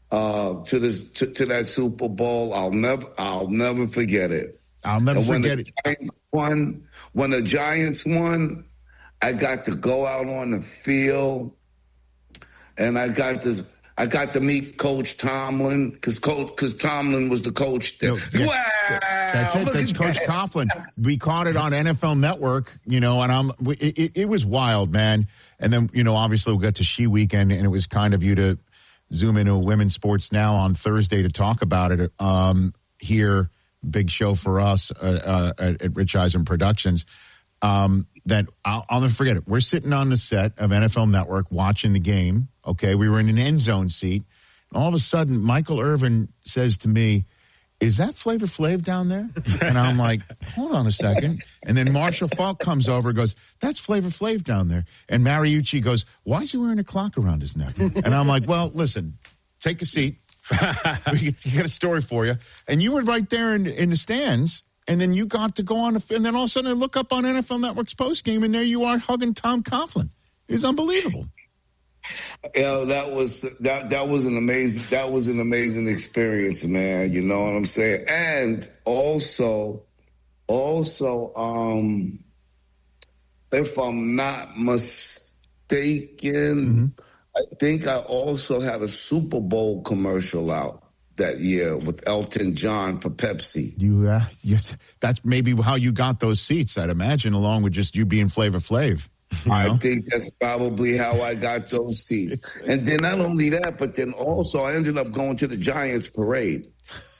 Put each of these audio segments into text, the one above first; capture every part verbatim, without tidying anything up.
uh, to this to, to that Super Bowl. I'll never I'll never forget it. I'll never and when forget the it. Giants won, when the Giants won, I got to go out on the field, and I got to I got to meet Coach Tomlin because Coach because Tomlin was the coach there. No, yeah, wow, that's it. That's Coach that. Coughlin. We caught it on N F L Network, you know, and I'm it, it, it was wild, man. And then, you know, obviously we got to She Weekend, and it was kind of you to zoom into Women's Sports Now on Thursday to talk about it um, here. Big show for us uh, uh, at Rich Eisen Productions. Um, that I'll, I'll never forget it. We're sitting on the set of N F L Network watching the game. Okay, we were in an end zone seat. And all of a sudden, Michael Irvin says to me, "Is that Flavor Flav down there?" And I'm like, "Hold on a second." And then Marshall Falk comes over and goes, "That's Flavor Flav down there." And Mariucci goes, "Why is he wearing a clock around his neck?" And I'm like, "Well, listen, take a seat. We got a story for you." And you were right there in, in the stands. And then you got to go on, the, and then all of a sudden I look up on N F L Network's postgame, and there you are hugging Tom Coughlin. It's unbelievable. Yeah, that was that that was an amazing that was an amazing experience, man. You know what I'm saying? And also, also, um, if I'm not mistaken, mm-hmm. I think I also had a Super Bowl commercial out that year with Elton John for Pepsi. You, uh, you, that's maybe how you got those seats, I'd imagine, along with just you being Flavor Flav. You know? I think that's probably how I got those seats. And then not only that, but then also I ended up going to the Giants parade.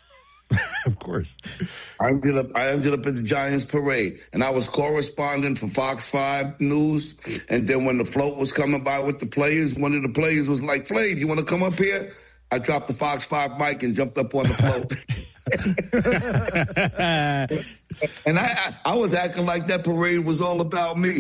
Of course. I ended up I ended up at the Giants parade, and I was correspondent for Fox five News. And then when the float was coming by with the players, one of the players was like, "Flav, you want to come up here?" I dropped the Fox five mic and jumped up on the float. And I, I, I was acting like that parade was all about me.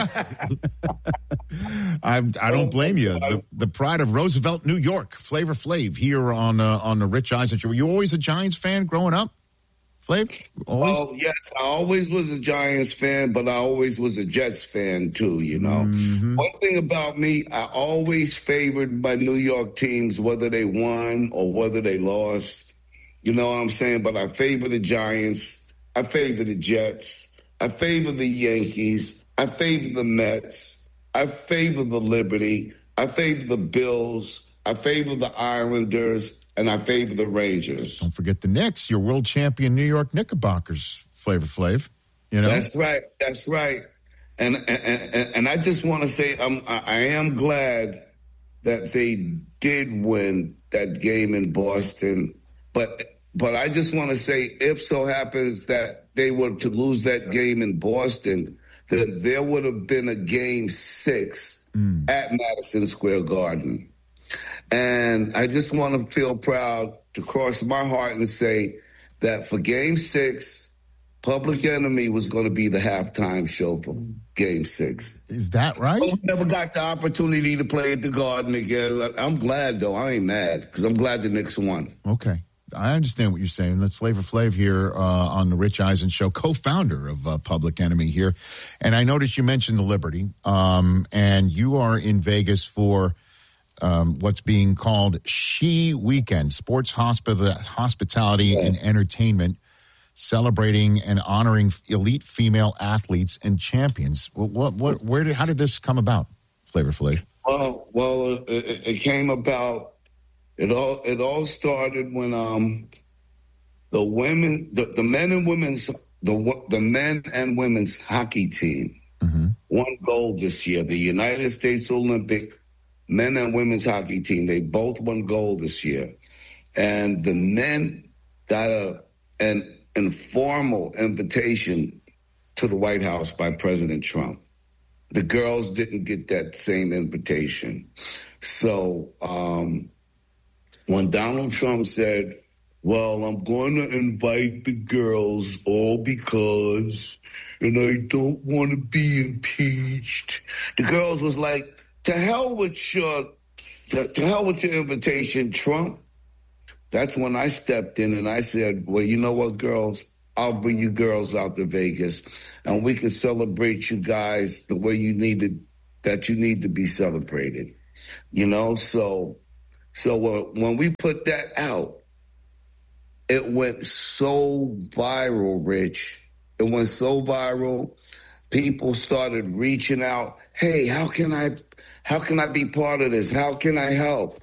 I, I don't blame you. The, the pride of Roosevelt, New York, Flavor Flav here on uh, on the Rich Eisen Show. Were you always a Giants fan growing up, Flav? Always? Oh, yes. I always was a Giants fan, but I always was a Jets fan, too, you know. Mm-hmm. One thing about me, I always favored my New York teams, whether they won or whether they lost. You know what I'm saying? But I favor the Giants. I favor the Jets. I favor the Yankees. I favor the Mets. I favor the Liberty. I favor the Bills. I favor the Islanders. And I favor the Rangers. Don't forget the Knicks, your world champion New York Knickerbockers, Flavor Flav. You know? That's right. That's right. And and, and, and I just want to say I'm, I am glad that they did win that game in Boston. But but I just want to say, if so happens that they were to lose that game in Boston, then there would have been a game six mm. at Madison Square Garden. And I just want to feel proud to cross my heart and say that for game six, Public Enemy was going to be the halftime show for game six. Is that right? I never got the opportunity to play at the Garden again. I'm glad, though. I ain't mad because I'm glad the Knicks won. Okay. I understand what you're saying. That's Flavor Flav here uh, on the Rich Eisen Show, co-founder of uh, Public Enemy here. And I noticed you mentioned the Liberty, um, and you are in Vegas for um, what's being called She Weekend, Sports Hospital- Hospitality yeah. and Entertainment, celebrating and honoring elite female athletes and champions. What, what, what where did, how did this come about, Flavor Flav? Well, well, it, it came about. It all it all started when um the women the, the men and women's the the men and women's hockey team mm-hmm. won gold this year. The United States Olympic men and women's hockey team, they both won gold this year, and the men got a an informal invitation to the White House by President Trump. The girls didn't get that same invitation, so. um When Donald Trump said, well, I'm going to invite the girls all because, and I don't want to be impeached. The girls was like, to hell with your, to, to hell with your invitation, Trump. That's when I stepped in and I said, well, you know what, girls? I'll bring you girls out to Vegas and we can celebrate you guys the way you needed, that you need to be celebrated. You know, so... So uh, when we put that out, it went so viral, Rich. It went so viral. People started reaching out. Hey, how can I, how can I be part of this? How can I help?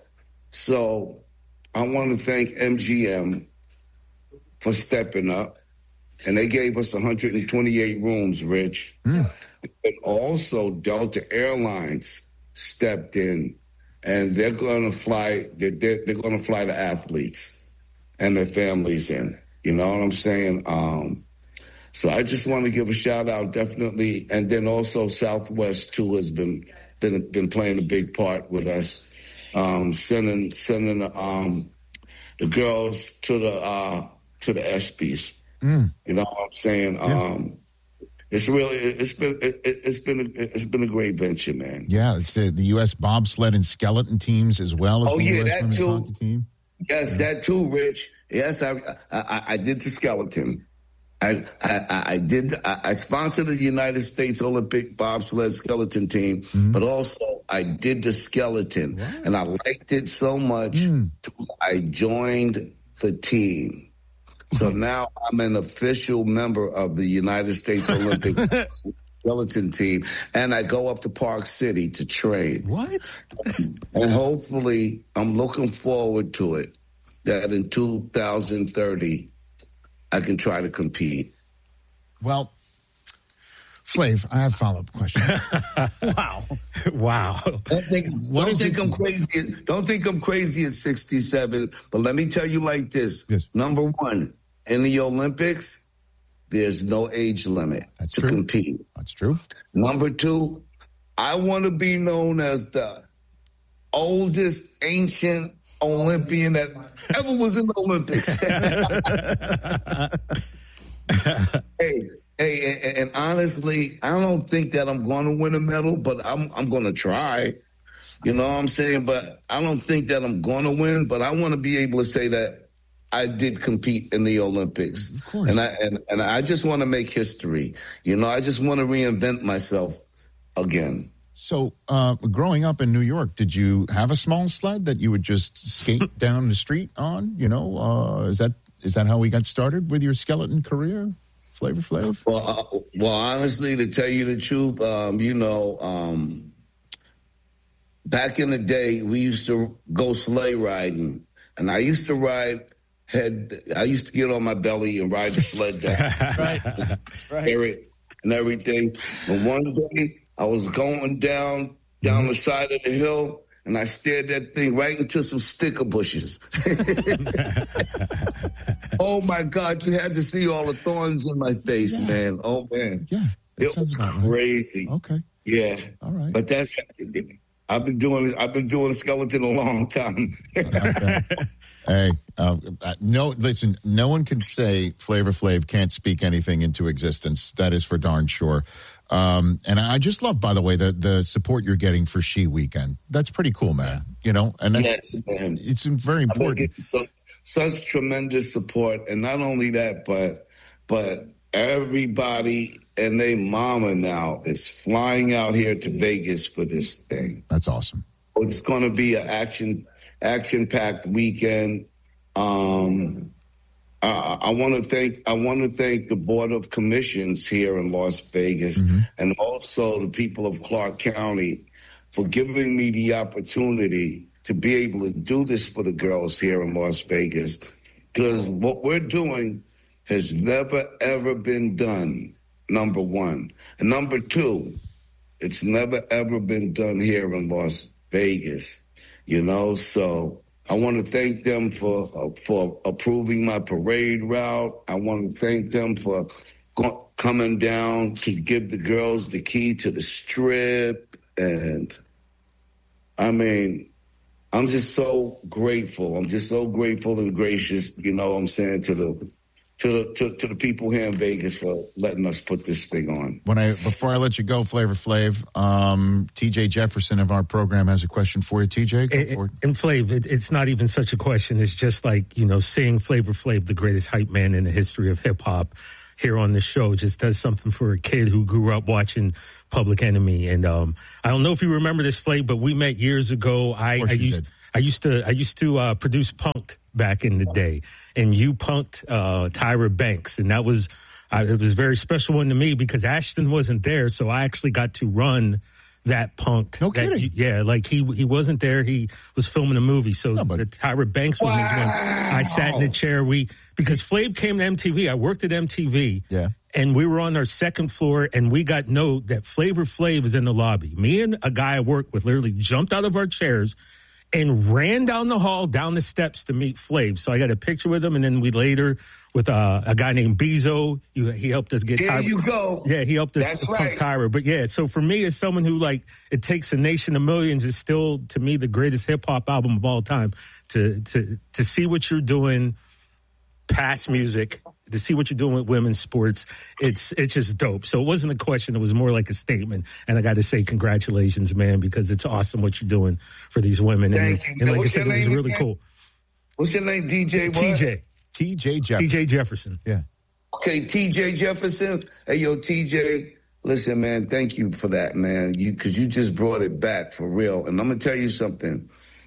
So I want to thank M G M for stepping up. And they gave us one hundred twenty-eight rooms, Rich. Mm. And also Delta Airlines stepped in, and they're going to fly, they're, they're going to fly the athletes and their families in. You know what I'm saying? Um, so I just want to give a shout out, definitely. And then also Southwest, too, has been been, been playing a big part with us, um, sending sending the, um, the girls to the, uh, to the ESPYs. Mm. You know what I'm saying? Yeah. Um, it's really, it's been, it, it's been, a, it's been a great venture, man. Yeah, it's uh, the U S bobsled and skeleton teams as well as oh, the yeah, U S that women's too. hockey team. Yes, yeah. That too, Rich. Yes, I, I, I did the skeleton. I, I, I did. I, I sponsored the United States Olympic bobsled skeleton team, mm-hmm. but also I did the skeleton, wow. and I liked it so much. Mm. I joined the team. So now I'm an official member of the United States Olympic skeleton team, and I go up to Park City to train. What? And hopefully, I'm looking forward to it, that in two thousand thirty, I can try to compete. Well, Flav, I have a follow-up question. Wow. Wow. Don't think, don't think I'm crazy. Don't think I'm crazy at sixty-seven, but let me tell you like this. Yes. Number one, in the Olympics, there's no age limit That's to true. compete. That's true. Number two, I want to be known as the oldest ancient Olympian that ever was in the Olympics. hey, hey, and, and honestly, I don't think that I'm going to win a medal, but I'm I'm going to try. You know what I'm saying? But I don't think that I'm going to win, but I want to be able to say that I did compete in the Olympics. Of course. And I and, and I just want to make history. You know, I just want to reinvent myself again. So, uh, growing up in New York, did you have a small sled that you would just skate down the street on? You know, uh, is that is that how we got started with your skeleton career, Flavor Flav? Well, uh, well, honestly, to tell you the truth, um, you know, um, back in the day, we used to go sleigh riding, and I used to ride. Head, I used to get on my belly and ride the sled down. right, right, and everything. And one day, I was going down down mm-hmm. the side of the hill, and I stared that thing right into some sticker bushes. Oh my God! You had to see all the thorns in my face, yeah. man. Oh man, yeah, it was crazy. Right. Okay, yeah, all right. But that's I've been doing. I've been doing skeleton a long time. Okay. Hey, uh, no, listen, no one can say Flavor Flav can't speak anything into existence. That is for darn sure. Um, and I just love, by the way, the, the support you're getting for She Weekend. That's pretty cool, man. You know, and that, yes, man. It's very important. So, such tremendous support. And not only that, but, but everybody and their mama now is flying out here to Vegas for this thing. That's awesome. It's going to be an action action-packed weekend. Um, I, I want to thank I want to thank the Board of Commissions here in Las Vegas, mm-hmm. and also the people of Clark County for giving me the opportunity to be able to do this for the girls here in Las Vegas. Because what we're doing has never, ever been done, number one. And number two, it's never, ever been done here in Las Vegas. You know, so I want to thank them for uh, for approving my parade route. I want to thank them for go- coming down to give the girls the key to the strip. And I mean, I'm just so grateful. I'm just so grateful and gracious, you know what I'm saying, to the To the, to, to the people here in Vegas for letting us put this thing on. When I before I let you go, Flavor Flav, um, T J Jefferson of our program has a question for you, T J. And, and Flav, it, it's not even such a question. It's just like, you know, seeing Flavor Flav, the greatest hype man in the history of hip hop, here on the show just does something for a kid who grew up watching Public Enemy. And um, I don't know if you remember this, Flav, but we met years ago. I, I used. I used to I used to uh, produce Punk'd back in the day, and you punked uh, Tyra Banks, and that was uh, it was a very special one to me because Ashton wasn't there, so I actually got to run that Punk'd. No that, kidding. Yeah, like he he wasn't there. He was filming a movie, so no, but, the Tyra Banks one wow. was when I sat in the chair. We because Flav came to M T V. I worked at M T V. Yeah. And we were on our second floor, and we got note that Flavor Flav is in the lobby. Me and a guy I worked with literally jumped out of our chairs and ran down the hall, down the steps to meet Flav. So I got a picture with him, and then we later with uh, a guy named Bezo. He, he helped us get There Tyra. you go. Yeah, he helped us That's pump right. Tyra. But yeah, so for me, as someone who like it takes a nation of millions, is still to me the greatest hip hop album of all time. To to to see what you're doing past music, to see what you're doing with women's sports, it's it's just dope. So it wasn't a question; it was more like a statement. And I got to say, congratulations, man, because it's awesome what you're doing for these women. Thank and, you. and like What's I said, it was name really again? cool. What's your name, D J? What? T J. T J Jefferson. T J Jefferson. Yeah. Okay, T J Jefferson. Hey, yo, T J. Listen, man, thank you for that, man. You because you just brought it back for real. And I'm gonna tell you something.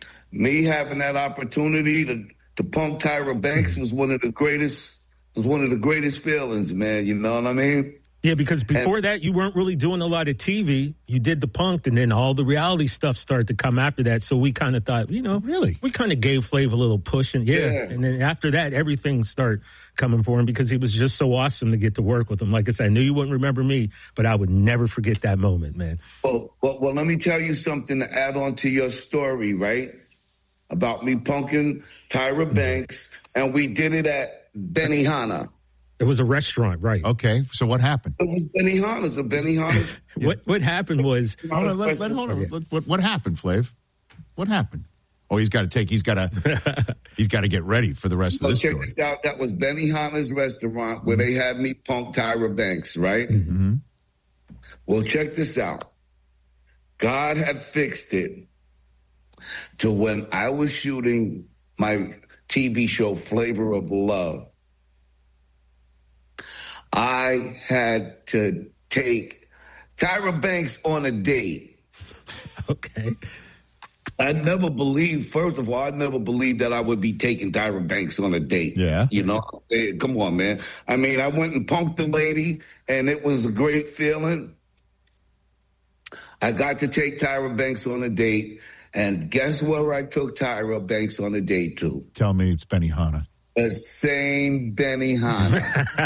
Me having that opportunity to to pump Tyra Banks was one of the greatest. Was one of the greatest feelings, man. You know what I mean? Yeah, because before and, that, you weren't really doing a lot of T V. You did the Punk'd, and then all the reality stuff started to come after that. So we kind of thought, you know, really, we kind of gave Flav a little push, and yeah, yeah. And then after that, everything started coming for him because he was just so awesome to get to work with him. Like I said, I knew you wouldn't remember me, but I would never forget that moment, man. Well, well, well let me tell you something to add on to your story, right? About me punking Tyra Banks, and we did it at Benihana. It was a restaurant, right? Okay, so what happened? It was Benihana's, the Benihana's. yeah. What what happened was hold on, let, let, hold on. Let, what, what happened, Flav? What happened? Oh, he's got to take. He's got to. he's got to get ready for the rest so of this check story. This out. That was Benihana's restaurant where they had me punk Tyra Banks, right? Mm-hmm. Well, check this out. God had fixed it to when I was shooting my T V show Flavor of Love. I had to take Tyra Banks on a date. Okay. I never believed, first of all, I never believed that I would be taking Tyra Banks on a date. Yeah. You know, come on, man. I mean, I went and punked the lady, and it was a great feeling. I got to take Tyra Banks on a date, and guess where I took Tyra Banks on a date to? Tell me it's Benihana. The same Benihana.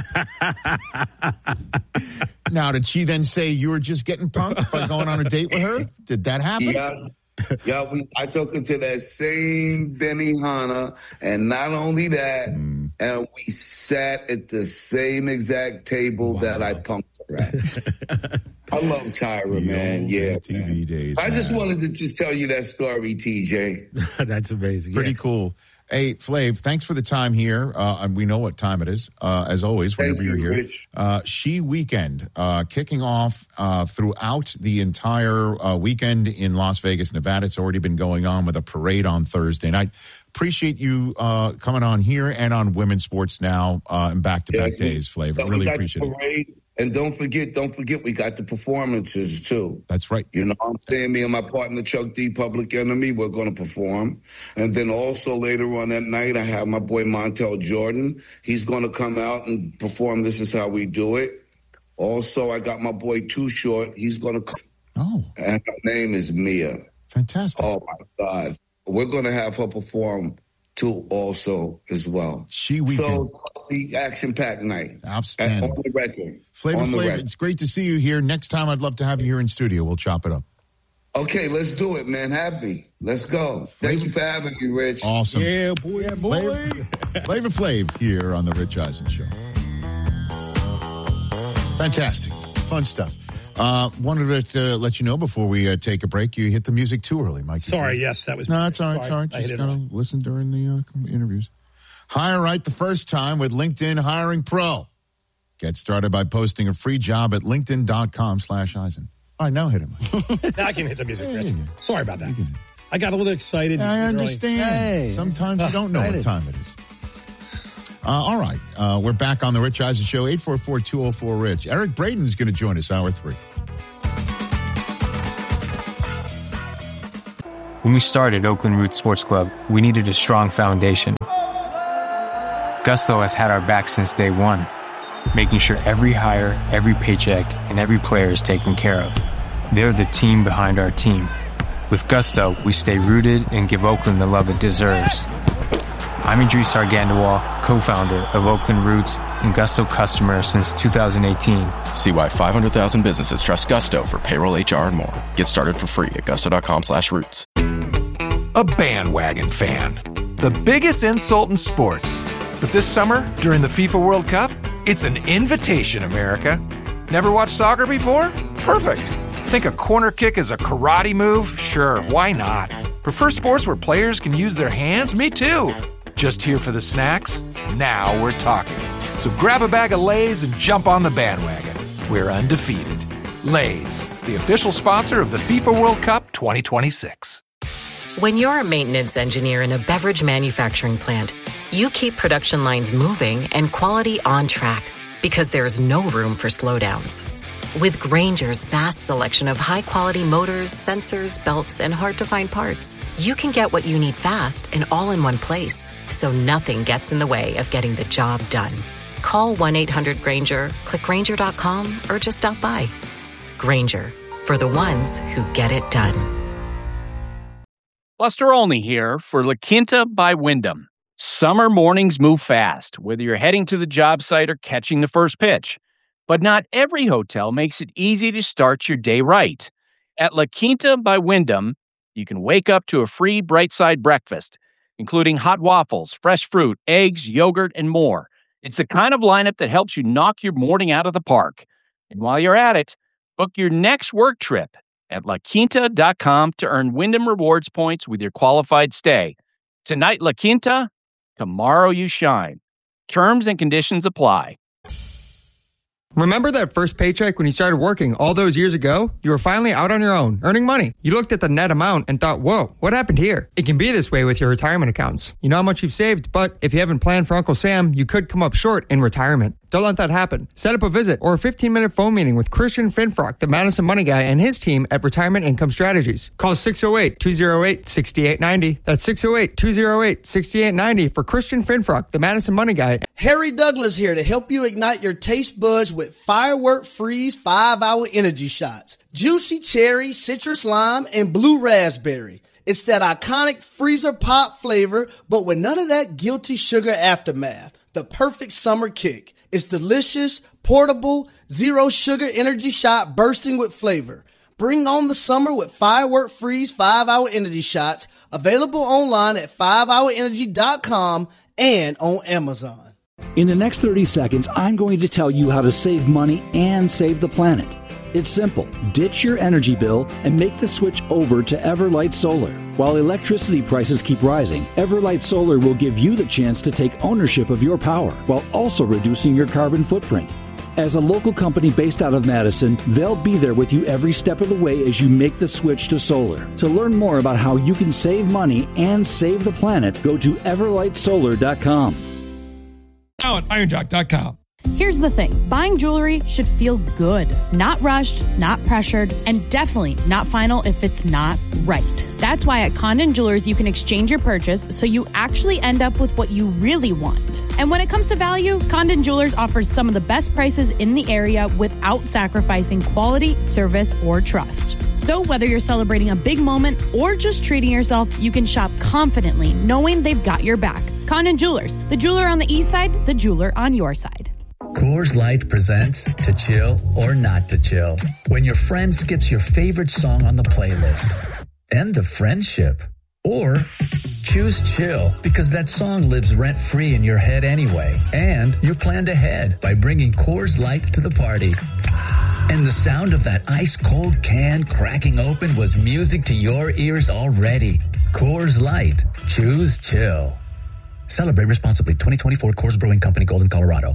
Now, did she then say you were just getting punked by going on a date with her? Did that happen? Yeah. Yeah, we, I took her to that same Benihana, and not only that, mm. and we sat at the same exact table wow. that I punked her at. I love Tyra, the man. Yeah, T V man. Days. I man. just wanted to just tell you that story, T J. That's amazing. Pretty yeah. cool. Hey, Flav, thanks for the time here. Uh, and we know what time it is, uh, as always, whenever Thank you're you, here. Rich. Uh, She Weekend, uh, kicking off uh, throughout the entire uh, weekend in Las Vegas, Nevada. It's already been going on with a parade on Thursday night. Appreciate you uh, coming on here and on Women's Sports Now uh, and back-to-back yeah, days, Flav. I really appreciate it. And don't forget, don't forget, we got the performances, too. That's right. You know what I'm saying? Me and my partner, Chuck D, Public Enemy, we're going to perform. And then also later on that night, I have my boy Montel Jordan. He's going to come out and perform This Is How We Do It. Also, I got my boy Too Short. He's going to come. Oh. And her name is Mia. Fantastic. Oh, my God. We're going to have her perform, too, also, as well. She Weekend. So, the action-packed night. Outstanding. On the record. Flavor Flav, it's great to see you here. Next time, I'd love to have you here in studio. We'll chop it up. Okay, let's do it, man. Have me. Let's go. Thank you for having me, Rich. Awesome. Yeah, boy. Yeah, boy. Flavor Flav here on the Rich Eisen Show. Fantastic. Fun stuff. Uh, wanted to uh, let you know before we uh, take a break, you hit the music too early, Mike. Sorry, yes, that was... No, it's all right. It's all right. Just gotta listen during the uh, interviews. Hire right the first time with LinkedIn Hiring Pro. Get started by posting a free job at linkedin.com slash Eisen. All right, now hit him. Now I can hit the music, Rich. yeah, yeah. Sorry about that. I got a little excited. I understand. Hey. Sometimes you don't know what time it is. Uh, all right. Uh, we're back on the Rich Eisen Show, eight four four, two oh four, RICH. Eric Braden is going to join us, hour three. When we started Oakland Roots Sports Club, we needed a strong foundation. Gusto has had our back since day one, making sure every hire, every paycheck, and every player is taken care of. They're the team behind our team. With Gusto, we stay rooted and give Oakland the love it deserves. I'm Idris Argandawal, co-founder of Oakland Roots and Gusto customer since two thousand eighteen. See why five hundred thousand businesses trust Gusto for payroll, H R, and more. Get started for free at gusto.com slash roots. A bandwagon fan. The biggest insult in sports. But this summer, during the FIFA World Cup, it's an invitation, America. Never watched soccer before? Perfect. Think a corner kick is a karate move? Sure, why not? Prefer sports where players can use their hands? Me too. Just here for the snacks? Now we're talking. So grab a bag of Lay's and jump on the bandwagon. We're undefeated. Lay's, the official sponsor of the FIFA World Cup twenty twenty-six. When you're a maintenance engineer in a beverage manufacturing plant, you keep production lines moving and quality on track because there's no room for slowdowns. With Grainger's vast selection of high-quality motors, sensors, belts, and hard-to-find parts, you can get what you need fast and all in one place, so nothing gets in the way of getting the job done. Call one eight hundred Grainger, click Grainger dot com, or just stop by. Grainger, for the ones who get it done. Buster Olney here for La Quinta by Wyndham. Summer mornings move fast, whether you're heading to the job site or catching the first pitch. But not every hotel makes it easy to start your day right. At La Quinta by Wyndham, you can wake up to a free Bright Side breakfast, including hot waffles, fresh fruit, eggs, yogurt, and more. It's the kind of lineup that helps you knock your morning out of the park. And while you're at it, book your next work trip at la quinta dot com to earn Wyndham Rewards points with your qualified stay. Tonight, La Quinta, tomorrow you shine. Terms and conditions apply. Remember that first paycheck when you started working all those years ago? You were finally out on your own, earning money. You looked at the net amount and thought, whoa, what happened here? It can be this way with your retirement accounts. You know how much you've saved, but if you haven't planned for Uncle Sam, you could come up short in retirement. Don't let that happen. Set up a visit or a fifteen-minute phone meeting with Christian Finfrock, the Madison Money Guy, and his team at Retirement Income Strategies. Call six oh eight, two oh eight, six eight nine oh. That's six oh eight, two oh eight, six eight nine oh for Christian Finfrock, the Madison Money Guy. Harry Douglas here to help you ignite your taste buds with Firework Freeze five hour Energy Shots. Juicy cherry, citrus lime, and blue raspberry. It's that iconic freezer pop flavor, but with none of that guilty sugar aftermath. The perfect summer kick. It's delicious, portable, zero sugar energy shot bursting with flavor. Bring on the summer with Firework Freeze five hour Energy Shots, available online at five hour energy dot com and on Amazon. In the next thirty seconds, I'm going to tell you how to save money and save the planet. It's simple. Ditch your energy bill and make the switch over to Everlight Solar. While electricity prices keep rising, Everlight Solar will give you the chance to take ownership of your power while also reducing your carbon footprint. As a local company based out of Madison, they'll be there with you every step of the way as you make the switch to solar. To learn more about how you can save money and save the planet, go to everlight solar dot com. Now at iron jock dot com. Here's the thing. Buying jewelry should feel good. Not rushed, not pressured, and definitely not final if it's not right. That's why at Condon Jewelers, you can exchange your purchase so you actually end up with what you really want. And when it comes to value, Condon Jewelers offers some of the best prices in the area without sacrificing quality, service, or trust. So whether you're celebrating a big moment or just treating yourself, you can shop confidently knowing they've got your back. Condon Jewelers, the jeweler on the east side, the jeweler on your side. Coors Light presents To Chill or Not to Chill. When your friend skips your favorite song on the playlist. End the friendship. Or choose chill because that song lives rent-free in your head anyway. And you're planned ahead by bringing Coors Light to the party. And the sound of that ice-cold can cracking open was music to your ears already. Coors Light. Choose chill. Celebrate responsibly. twenty twenty-four Coors Brewing Company, Golden, Colorado.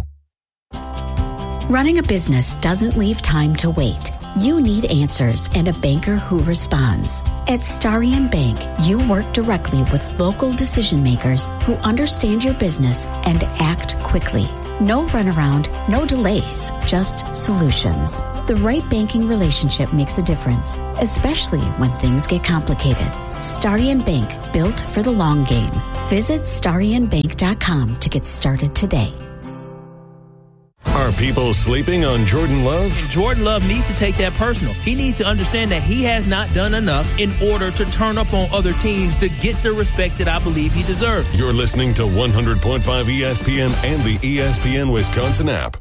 Running a business doesn't leave time to wait. You need answers and a banker who responds. At Starion Bank, you work directly with local decision makers who understand your business and act quickly. No runaround, no delays, just solutions. The right banking relationship makes a difference, especially when things get complicated. Starion Bank, built for the long game. Visit starion bank dot com to get started today. Are people sleeping on Jordan Love? Jordan Love needs to take that personal. He needs to understand that he has not done enough in order to turn up on other teams to get the respect that I believe he deserves. You're listening to one hundred point five E S P N and the E S P N Wisconsin app.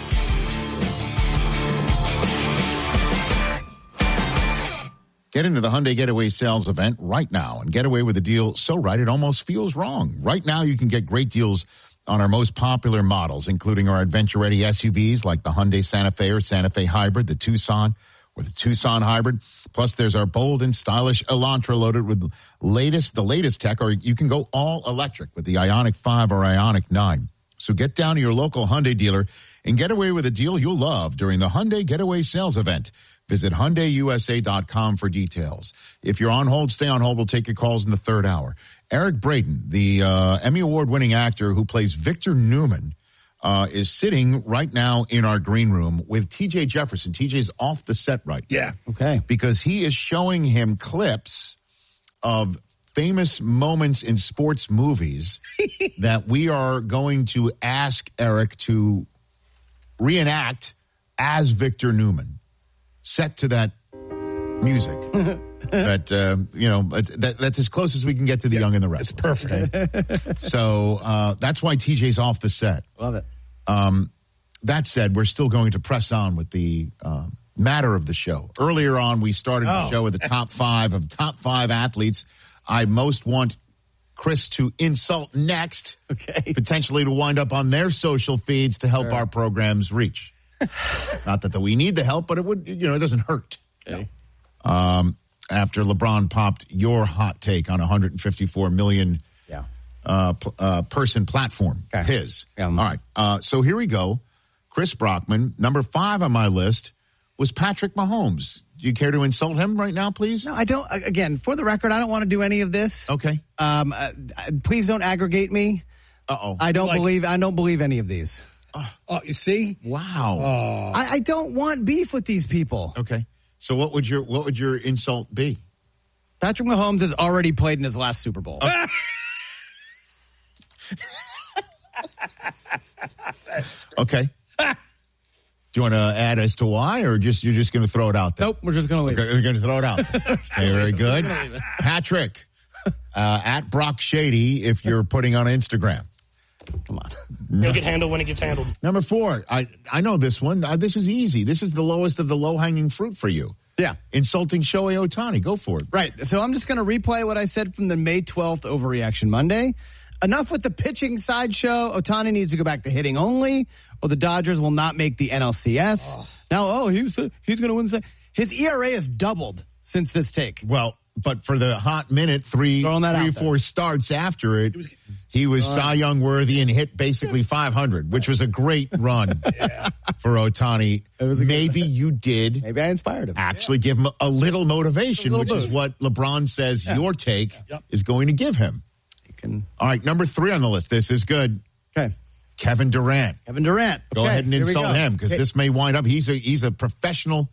Get into the Hyundai Getaway Sales event right now and get away with a deal so right it almost feels wrong. Right now you can get great deals on our most popular models, including our adventure-ready S U Vs like the Hyundai Santa Fe or Santa Fe Hybrid, the Tucson or the Tucson Hybrid. Plus, there's our bold and stylish Elantra loaded with latest, the latest tech, or you can go all electric with the Ioniq five or Ioniq nine. So get down to your local Hyundai dealer and get away with a deal you'll love during the Hyundai Getaway Sales event. Visit Hyundai U S A dot com for details. If you're on hold, stay on hold. We'll take your calls in the third hour. Eric Braeden, the uh, Emmy Award-winning actor who plays Victor Newman, uh, is sitting right now in our green room with T J Jefferson. T J's off the set right now. Yeah, okay. Because he is showing him clips of famous moments in sports movies that we are going to ask Eric to reenact as Victor Newman, set to that music. that, um, you know, that, that's as close as we can get to the yeah, Young and the Restless. It's perfect. Okay? So uh, that's why T J's off the set. Love it. Um, that said, we're still going to press on with the uh, matter of the show. Earlier on, we started oh. the show with the top five of top five athletes I most want Chris to insult next, okay, potentially to wind up on their social feeds to help sure. our programs reach. Not that, that we need the help, but it would, you know, it doesn't hurt. Okay. Um, after LeBron popped your hot take on a one hundred fifty-four million yeah. uh, p- uh, person platform, okay. his. Um, All right. Uh, so here we go. Chris Brockman, number five on my list was Patrick Mahomes. Do you care to insult him right now, please? No, I don't. Again, for the record, I don't want to do any of this. Okay. Um, uh, please don't aggregate me. Uh-oh. I don't like, believe. I don't believe any of these. Oh, uh, you see? Wow. Oh. I, I don't want beef with these people. Okay. So what would your what would your insult be? Patrick Mahomes has already played in his last Super Bowl. Okay. okay. Do you want to add as to why, or just you're just going to throw it out there? Nope, we're just going to leave. Okay, we're going to throw it out there. Okay, very good. Patrick, uh, at Brock Shady, if you're putting on Instagram. Come on. He'll get handled when it gets handled. Number four, I, I know this one. Uh, this is easy. This is the lowest of the low-hanging fruit for you. Yeah. Insulting Shohei Ohtani. Go for it. Right. So I'm just going to replay what I said from the May twelfth Overreaction Monday. Enough with the pitching sideshow. Ohtani needs to go back to hitting only, or the Dodgers will not make the N L C S. Oh. Now, oh, he's, he's going to win. His E R A has doubled since this take. Well, but for the hot minute, three, three, four starts after it, he was Cy Young worthy and hit basically five hundred, which was a great run yeah. for Ohtani. Maybe you did. Maybe I inspired him. Actually, yeah. give him a little motivation, a little which boost. Is what LeBron says yeah. your take yep. is going to give him. You can. All right, number three on the list. This is good. Okay. Kevin Durant. Kevin Durant. Go okay, ahead and insult go. him because okay. this may wind up. He's a he's a professional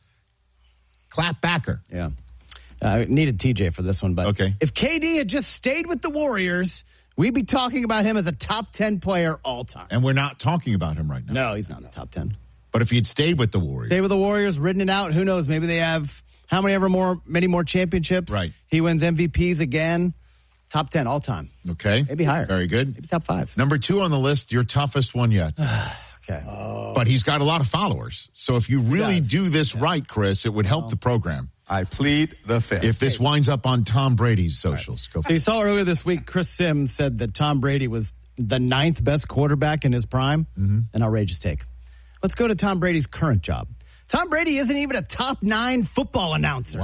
clap backer. Yeah. I uh, needed T J for this one, but okay. if K D had just stayed with the Warriors, we'd be talking about him as a top ten player all time. And we're not talking about him right now. No, he's not in the top ten. But if he'd stayed with the Warriors. Stayed with the Warriors, ridden it out, who knows? Maybe they have how many ever more, many more championships. Right. He wins M V Ps again. Top ten all time. Okay. Maybe higher. Very good. Maybe top five. Number two on the list, your toughest one yet. okay. Oh. But he's got a lot of followers. So if you really do this yeah. right, Chris, it would help oh. the program. I plead the fifth. If this winds up on Tom Brady's socials. Right. So you saw earlier this week, Chris Sims said that Tom Brady was the ninth best quarterback in his prime. Mm-hmm. An outrageous take. Let's go to Tom Brady's current job. Tom Brady isn't even a top nine football announcer.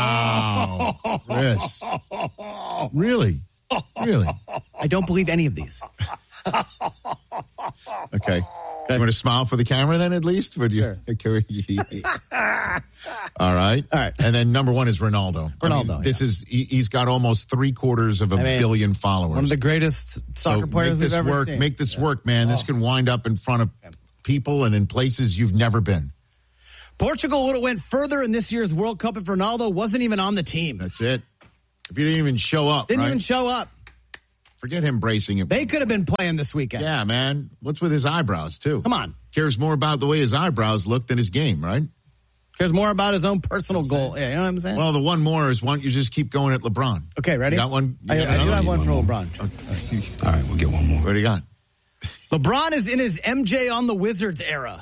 Wow. Chris. Really? Really? I don't believe any of these. Okay. You want to smile for the camera then at least? Would you? Sure. All right. All right. And then number one is Ronaldo. Ronaldo. I mean, this yeah. is, he, he's got almost three quarters of a I mean, billion followers. One of the greatest soccer so players make this we've ever work, seen. Make this yeah. work, man. Oh. This can wind up in front of people and in places you've never been. Portugal would have went further in this year's World Cup if Ronaldo wasn't even on the team. That's it. If he didn't even show up, Didn't right? even show up. Forget him bracing it. They could have been playing this weekend. Yeah, man. What's with his eyebrows, too? Come on. Cares more about the way his eyebrows look than his game, right? Cares more about his own personal goal. Yeah, you know what I'm saying? Well, the one more is one you just keep going at LeBron. Okay, ready? You got one? You I, got I do another? have one for One LeBron. Okay. All right, we'll get one more. What do you got? LeBron is in his M J on the Wizards era.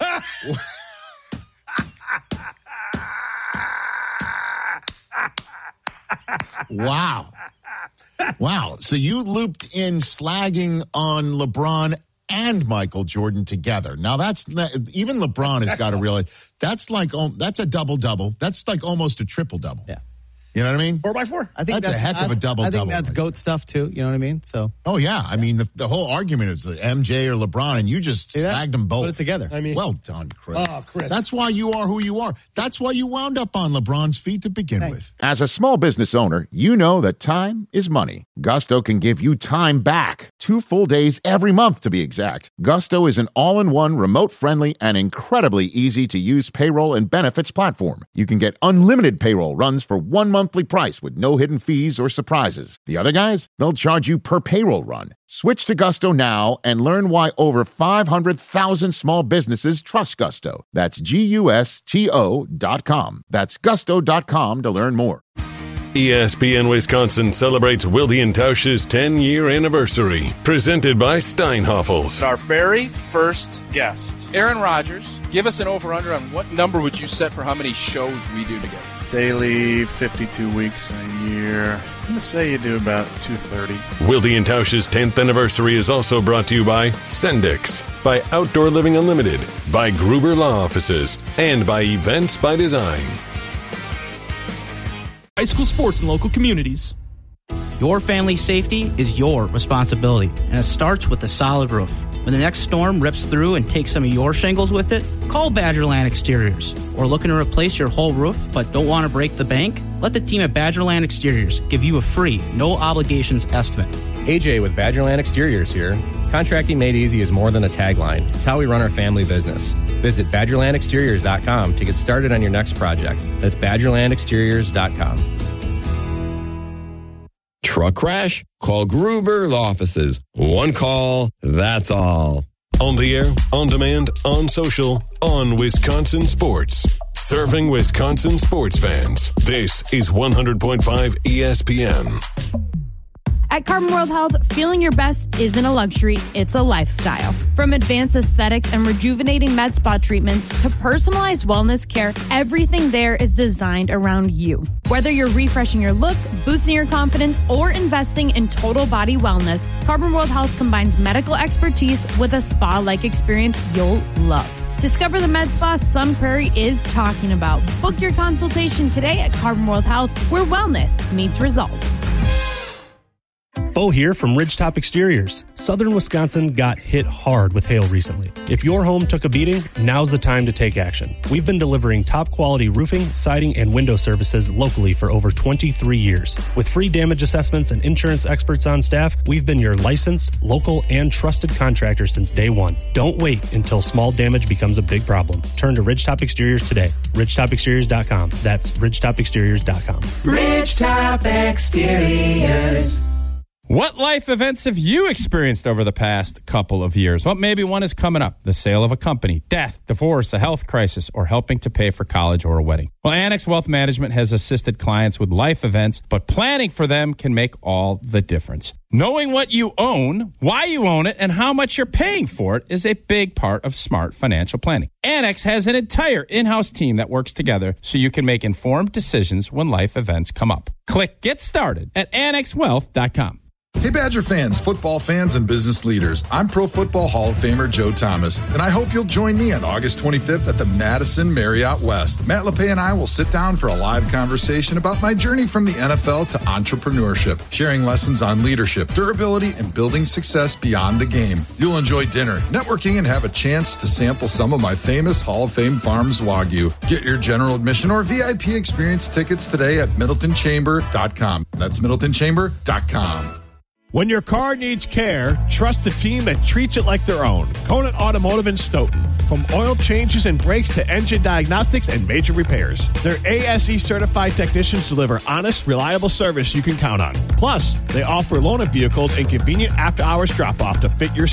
Wow. Wow. So you looped in slagging on LeBron and Michael Jordan together. Now that's not, even LeBron has got to realize that's like um, that's a double double. That's like almost a triple double. Yeah. You know what I mean? Four by four. I think that's, that's a heck of a double I, I think double. that's GOAT stuff too. You know what I mean? So. Oh yeah. I mean the the whole argument is that M J or LeBron, and you just snagged them both. Put it together. I mean, well done, Chris. Oh, Chris. That's why you are who you are. That's why you wound up on LeBron's feet to begin Thanks. with. As a small business owner, you know that time is money. Gusto can give you time back. Two full days every month, to be exact. Gusto is an all-in-one, remote-friendly, and incredibly easy-to-use payroll and benefits platform. You can get unlimited payroll runs for one monthly price with no hidden fees or surprises. The other guys, they'll charge you per payroll run. Switch to Gusto now and learn why over five hundred thousand small businesses trust Gusto. That's G U S T O dot com. That's gusto dot com to learn more. E S P N Wisconsin celebrates Wilde and Tausch's ten-year anniversary. Presented by Steinhoffels. Our very first guest, Aaron Rodgers. Give us an over-under on what number would you set for how many shows we do together? Daily, fifty-two weeks a year. I'm going to say you do about two thirty. Wilde and Tausch's tenth anniversary is also brought to you by Sendix, by Outdoor Living Unlimited, by Gruber Law Offices, and by Events by Design. High school sports in local communities. Your family's safety is your responsibility, and it starts with a solid roof. When the next storm rips through and takes some of your shingles with it, call Badgerland Exteriors. Or looking to replace your whole roof but don't want to break the bank? Let the team at Badgerland Exteriors give you a free, no-obligations estimate. A J with Badgerland Exteriors here. Contracting made easy is more than a tagline. It's how we run our family business. Visit badgerland exteriors dot com to get started on your next project. That's badgerland exteriors dot com. Truck crash? Call Gruber Law Offices. One call, that's all. On the air, on demand, on social, on Wisconsin Sports. Serving Wisconsin sports fans. This is one hundred point five E S P N. At Carbon World Health, feeling your best isn't a luxury, it's a lifestyle. From advanced aesthetics and rejuvenating med spa treatments to personalized wellness care, everything there is designed around you. Whether you're refreshing your look, boosting your confidence, or investing in total body wellness, Carbon World Health combines medical expertise with a spa-like experience you'll love. Discover the med spa Sun Prairie is talking about. Book your consultation today at Carbon World Health, where wellness meets results. Bo here from Ridgetop Exteriors. Southern Wisconsin got hit hard with hail recently. If your home took a beating, now's the time to take action. We've been delivering top quality roofing, siding, and window services locally for over twenty-three years. With free damage assessments and insurance experts on staff, we've been your licensed, local, and trusted contractor since day one. Don't wait until small damage becomes a big problem. Turn to Ridgetop Exteriors today. ridgetop exteriors dot com. That's ridgetop exteriors dot com. Ridgetop Exteriors. What life events have you experienced over the past couple of years? Well, maybe one is coming up. The sale of a company, death, divorce, a health crisis, or helping to pay for college or a wedding. Well, Annex Wealth Management has assisted clients with life events, but planning for them can make all the difference. Knowing what you own, why you own it, and how much you're paying for it is a big part of smart financial planning. Annex has an entire in-house team that works together so you can make informed decisions when life events come up. Click Get Started at annex wealth dot com. Hey Badger fans, football fans, and business leaders. I'm Pro Football Hall of Famer Joe Thomas, and I hope you'll join me on August twenty-fifth at the Madison Marriott West. Matt LePay and I will sit down for a live conversation about my journey from the N F L to entrepreneurship, sharing lessons on leadership, durability, and building success beyond the game. You'll enjoy dinner, networking, and have a chance to sample some of my famous Hall of Fame Farms Wagyu. Get your general admission or V I P experience tickets today at middleton chamber dot com. That's middleton chamber dot com. When your car needs care, trust the team that treats it like their own. Conant Automotive in Stoughton. From oil changes and brakes to engine diagnostics and major repairs, their A S E certified technicians deliver honest, reliable service you can count on. Plus, they offer loaner vehicles and convenient after-hours drop-off to fit your